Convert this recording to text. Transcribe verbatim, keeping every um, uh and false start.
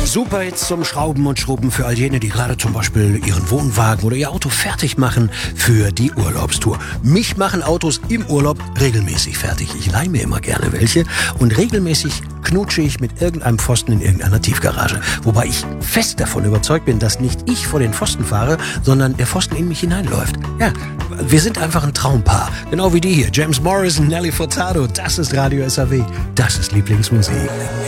Super Hits zum Schrauben und Schrubben für all jene, die gerade zum Beispiel ihren Wohnwagen oder ihr Auto fertig machen für die Urlaubstour. Mich machen Autos im Urlaub regelmäßig fertig. Ich leihe mir immer gerne welche und regelmäßig knutsche ich mit irgendeinem Pfosten in irgendeiner Tiefgarage. Wobei ich fest davon überzeugt bin, dass nicht ich vor den Pfosten fahre, sondern der Pfosten in mich hineinläuft. Ja, wir sind einfach ein Traumpaar. Genau wie die hier. James Morrison, Nelly Furtado. Das ist Radio S A W. Das ist Lieblingsmusik.